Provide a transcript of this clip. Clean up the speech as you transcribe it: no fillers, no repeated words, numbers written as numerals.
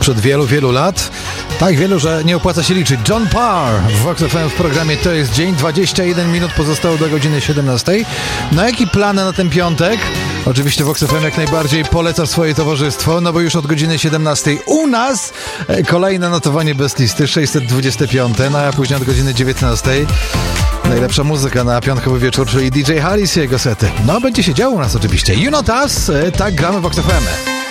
sprzed wielu, wielu lat. Tak wielu, że nie opłaca się liczyć. John Parr w Vox FM w programie To jest dzień. 21 minut pozostało do godziny 17. No jaki plan na ten piątek? Oczywiście Vox FM jak najbardziej poleca swoje towarzystwo, no bo już od godziny 17 u nas kolejne notowanie bez listy, 625, no a później od godziny 19 najlepsza muzyka na piątkowy wieczór, czyli DJ Halis i jego sety. No będzie się działo u nas oczywiście. You Not Us, tak gramy Vox FM.